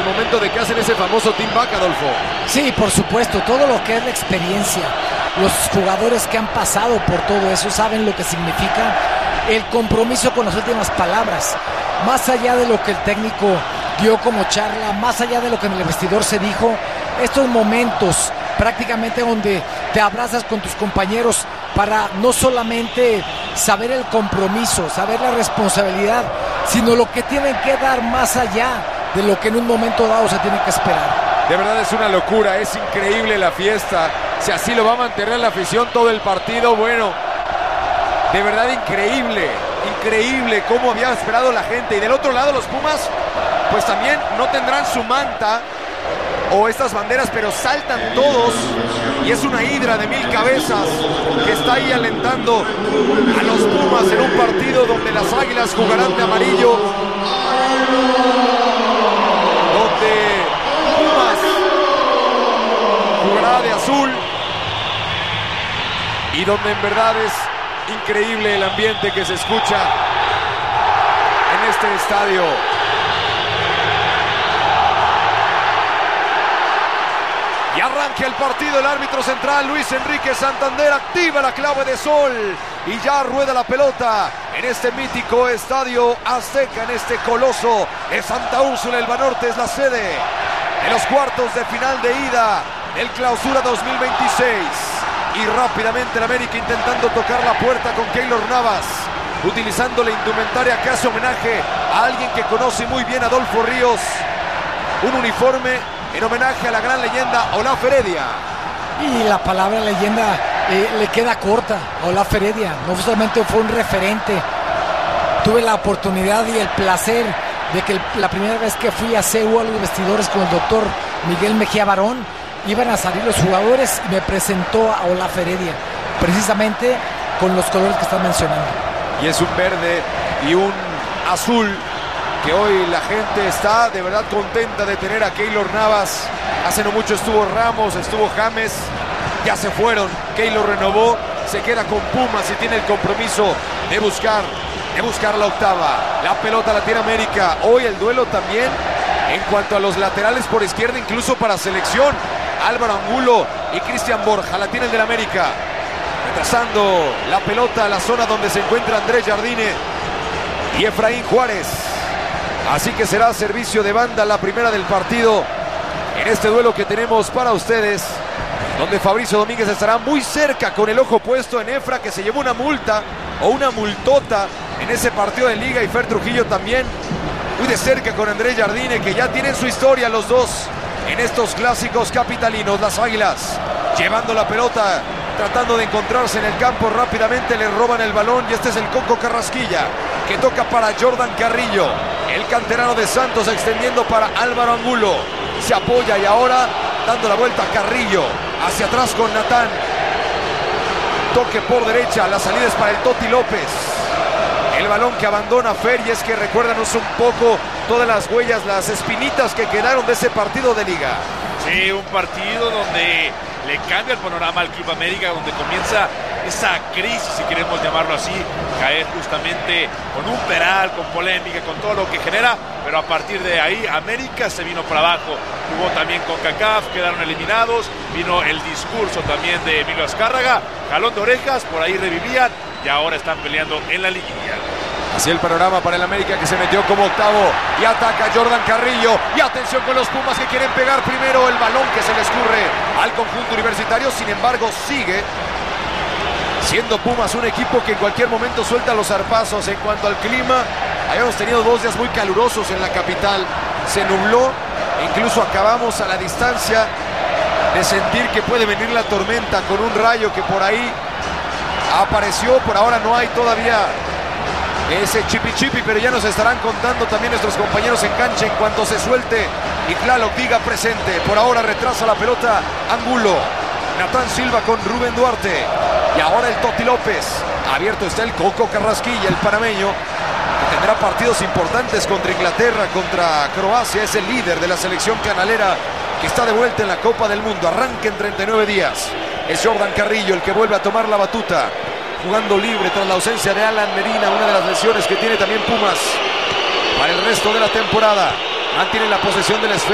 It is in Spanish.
momento de que hacen ese famoso team back, Adolfo. Sí, por supuesto, todo lo que es la experiencia, los jugadores que han pasado por todo eso saben lo que significa el compromiso con las últimas palabras, más allá de lo que el técnico dio como charla, más allá de lo que en el vestidor se dijo, estos momentos prácticamente donde te abrazas con tus compañeros para no solamente saber el compromiso, saber la responsabilidad, sino lo que tienen que dar más allá de lo que en un momento dado se tiene que esperar. De verdad es una locura, es increíble la fiesta. Si así lo va a mantener la afición todo el partido, bueno, de verdad increíble, increíble cómo había esperado la gente. Y del otro lado los Pumas, pues también no tendrán su manta o estas banderas, pero saltan todos y es una hidra de 1000 cabezas que está ahí alentando a los Pumas en un partido donde las Águilas jugarán de amarillo, donde Pumas jugará de azul y donde en verdad es increíble el ambiente que se escucha en este estadio. Y arranca el partido, el árbitro central Luis Enrique Santander activa la clave de sol y ya rueda la pelota en este mítico estadio Azteca, en este coloso de Santa Úrsula. El Banorte es la sede de los cuartos de final de ida del Clausura 2026. Y rápidamente el América intentando tocar la puerta con Keylor Navas, utilizando la indumentaria que hace homenaje a alguien que conoce muy bien, Adolfo Ríos, un uniforme en homenaje a la gran leyenda Olaf Heredia. Y la palabra leyenda le queda corta a Olaf Heredia. No solamente fue un referente, tuve la oportunidad y el placer de que la primera vez que fui a CEU a los vestidores con el doctor Miguel Mejía Barón, iban a salir los jugadores y me presentó a Olaf Heredia, precisamente con los colores que están mencionando. Y es un verde y un azul que hoy la gente está de verdad contenta de tener a Keylor Navas. Hace no mucho estuvo Ramos, estuvo James, ya se fueron. Keylor renovó, se queda con Pumas y tiene el compromiso de buscar la octava. La pelota la tiene América. Hoy el duelo también en cuanto a los laterales por izquierda, incluso para selección. Álvaro Angulo y Cristian Borja la tiene el del América. Retrasando la pelota a la zona donde se encuentra Andrés Jardine y Efraín Juárez. Así que será servicio de banda la primera del partido en este duelo que tenemos para ustedes, donde Fabricio Domínguez estará muy cerca con el ojo puesto en Efra, que se llevó una multa o una multota en ese partido de liga, y Fer Trujillo también muy de cerca con Andrés Jardine, que ya tienen su historia los dos en estos clásicos capitalinos. Las Águilas llevando la pelota, tratando de encontrarse en el campo rápidamente, le roban el balón y este es el Coco Carrasquilla que toca para Jordan Carrillo, el canterano de Santos, extendiendo para Álvaro Angulo, se apoya y ahora dando la vuelta a Carrillo, hacia atrás con Natán, toque por derecha, la salida es para el Toti López, el balón que abandona Fer, y es que recuérdanos un poco todas las huellas, las espinitas que quedaron de ese partido de liga. Sí, un partido donde le cambia el panorama al Club América, donde comienza esa crisis, si queremos llamarlo así, caer justamente con un penal, con polémica, con todo lo que genera, pero a partir de ahí América se vino para abajo. Jugó también con CONCACAF, quedaron eliminados, vino el discurso también de Emilio Azcárraga, jalón de orejas, por ahí revivían y ahora están peleando en la liguilla. Así el panorama para el América, que se metió como octavo y ataca Jordan Carrillo. Y atención con los Pumas, que quieren pegar primero el balón que se les escurre al conjunto universitario. Sin embargo, sigue siendo Pumas un equipo que en cualquier momento suelta los zarpazos. En cuanto al clima, habíamos tenido 2 días muy calurosos en la capital. Se nubló e incluso acabamos a la distancia de sentir que puede venir la tormenta, con un rayo que por ahí apareció. Por ahora no hay todavía ese chipi, pero ya nos estarán contando también nuestros compañeros en cancha en cuanto se suelte y Tlaloc diga presente. Por ahora retrasa la pelota Angulo, Natán Silva con Rubén Duarte y ahora el Toti López. Abierto está el Coco Carrasquilla, el panameño, que tendrá partidos importantes contra Inglaterra, contra Croacia. Es el líder de la selección canalera que está de vuelta en la Copa del Mundo. Arranca en 39 días. Es Jordan Carrillo el que vuelve a tomar la batuta, jugando libre tras la ausencia de Alan Medina, una de las lesiones que tiene también Pumas para el resto de la temporada. Mantiene la posesión del esfera.